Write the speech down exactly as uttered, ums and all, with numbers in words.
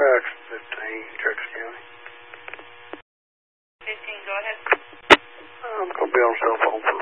Jackson fifteen, Jackson County. fifteen, go ahead. I'm going to be on cell phone for